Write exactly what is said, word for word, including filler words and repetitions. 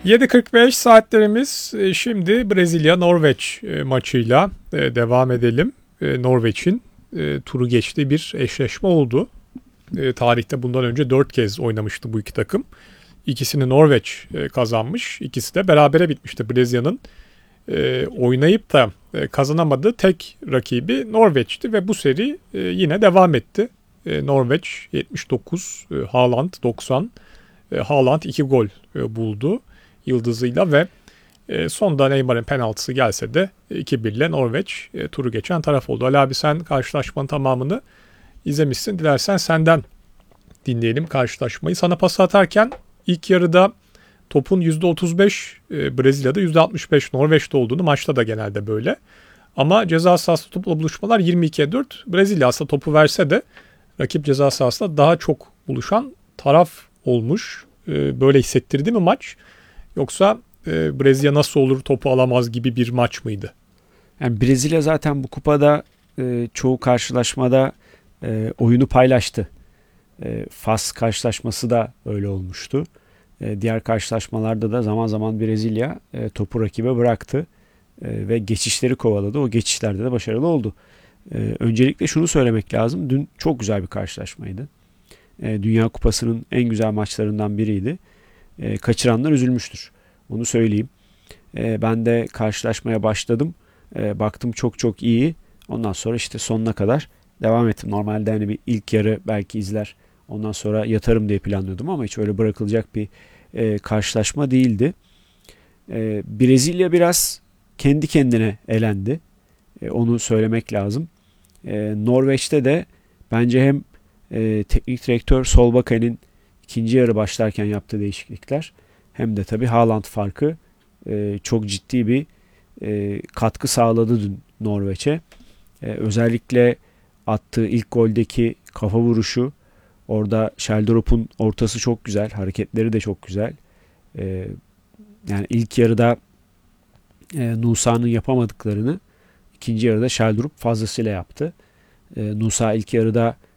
yedi kırk beş saatlerimiz e, şimdi Brezilya-Norveç e, maçıyla e, devam edelim. E, Norveç'in e, turu geçtiği bir eşleşme oldu. E, tarihte bundan önce dört kez oynamıştı bu iki takım. İkisini Norveç e, kazanmış. İkisi de berabere bitmişti. Brezilya'nın e, oynayıp da e, kazanamadığı tek rakibi Norveç'ti ve bu seri e, yine devam etti. E, Norveç yetmiş dokuz, e, Haaland doksan. E, Haaland iki gol e, buldu yıldızıyla ve e, sonda Neymar'ın penaltısı gelse de iki bir ile Norveç e, turu geçen taraf oldu. Ali abi, sen karşılaşmanın tamamını izlemişsin. Dilersen senden dinleyelim karşılaşmayı. Sana pas atarken ilk yarıda topun yüzde otuz beş e, Brezilya'da, yüzde altmış beş Norveç'te olduğunu, maçta da genelde böyle. Ama ceza sahası topla buluşmalar yirmi ikiye dört. Brezilya aslında topu verse de rakip ceza sahasında daha çok buluşan taraf olmuş. E, böyle hissettirdi mi maç? Yoksa e, Brezilya nasıl olur topu alamaz gibi bir maç mıydı? Yani Brezilya zaten bu kupada e, çoğu karşılaşmada e, oyunu paylaştı. E, Fas karşılaşması da öyle olmuştu. E, diğer karşılaşmalarda da zaman zaman Brezilya e, topu rakibe bıraktı e, ve geçişleri kovaladı. O geçişlerde de başarılı oldu. E, öncelikle şunu söylemek lazım. Dün çok güzel bir karşılaşmaydı. E, Dünya Kupası'nın en güzel maçlarından biriydi. E, kaçıranlar üzülmüştür. Onu söyleyeyim. E, ben de karşılaşmaya başladım. E, baktım çok çok iyi. Ondan sonra işte sonuna kadar devam ettim. Normalde hani bir ilk yarı belki izler, ondan sonra yatarım diye planlıyordum ama hiç öyle bırakılacak bir e, karşılaşma değildi. E, Brezilya biraz kendi kendine elendi. E, onu söylemek lazım. E, Norveç'te de bence hem e, teknik direktör Solbakka'nın ikinci yarı başlarken yaptığı değişiklikler hem de tabii Haaland farkı e, çok ciddi bir e, katkı sağladı dün Norveç'e. E, özellikle attığı ilk goldeki kafa vuruşu, orada Sheldrop'un ortası çok güzel, hareketleri de çok güzel. E, yani ilk yarıda e, Nusa'nın yapamadıklarını ikinci yarıda Sheldrop fazlasıyla yaptı. E, Nusa ilk yarıda